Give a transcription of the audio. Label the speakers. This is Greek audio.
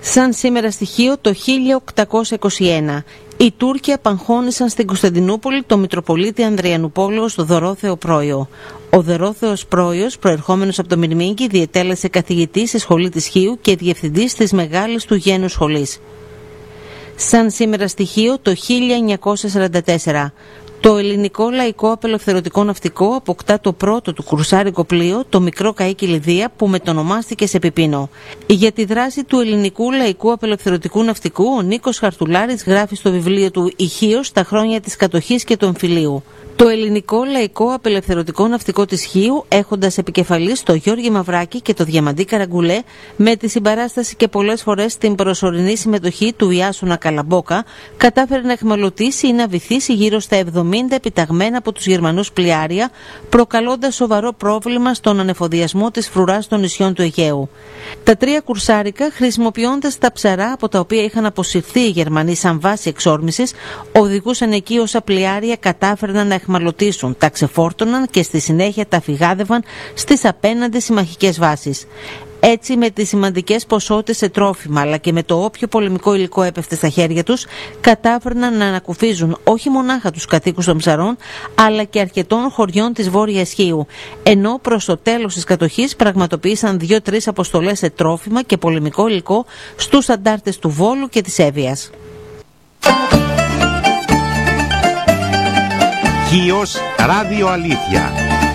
Speaker 1: Σαν σήμερα στοιχείο το 1821. Οι Τούρκοι απαγχώνησαν στην Κωνσταντινούπολη το Μητροπολίτη Ανδριανουπόλεως Δωρόθεο Πρόιο. Ο Δωρόθεος Πρόιος, προερχόμενος από το Μυρμήγκι, διετέλεσε καθηγητής στη σχολή της Χίου και διευθυντής της μεγάλης του γένους σχολής. Σαν σήμερα στοιχείο το 1944. Το ελληνικό λαϊκό απελευθερωτικό ναυτικό αποκτά το πρώτο του κρουσάρικο πλοίο, το μικρό καΐκι Λιδία, που μετονομάστηκε σε Πιπίνο. Για τη δράση του ελληνικού λαϊκού απελευθερωτικού ναυτικού, ο Νίκος Χαρτουλάρης γράφει στο βιβλίο του «Η Χίος, τα χρόνια της κατοχής και του εμφυλίου». Το ελληνικό λαϊκό απελευθερωτικό ναυτικό της Χίου, έχοντας επικεφαλής το Γιώργη Μαυράκη και το Διαμαντή Καραγκουλέ, με τη συμπαράσταση και πολλές φορές την προσωρινή συμμετοχή του Ιάσονα Καλαμπόκα, κατάφερε να εχμαλωτήσει ή να βυθίσει γύρω στα 70 επιταγμένα από τους Γερμανούς πλοιάρια, προκαλώντας σοβαρό πρόβλημα στον ανεφοδιασμό της φρουράς των νησιών του Αιγαίου. Τα τρία κουρσάρικα, χρησιμοποιώντας τα ψαρά από τα οποία είχαν αποσυρθεί οι Γερμανοί σαν βάση εξόρμησης, οδηγούσαν εκεί όσα πλοιάρια κατάφερναν να εχμαλωτήσουν, τα ξεφόρτωναν και στη συνέχεια τα φυγάδευαν στις απέναντι συμμαχικές βάσεις. Έτσι, με τις σημαντικές ποσότητες σε τρόφιμα αλλά και με το όποιο πολεμικό υλικό έπεφτε στα χέρια τους, κατάφερναν να ανακουφίζουν όχι μονάχα τους κατοίκους των ψαρών, αλλά και αρκετών χωριών της Βόρειας Χίου, ενώ προς το τέλος της κατοχής πραγματοποίησαν 2-3 αποστολές σε τρόφιμα και πολεμικό υλικό στους αντάρτες του Βόλου και της Εύβοιας.
Speaker 2: Χίος Ράδιο Αλήθεια.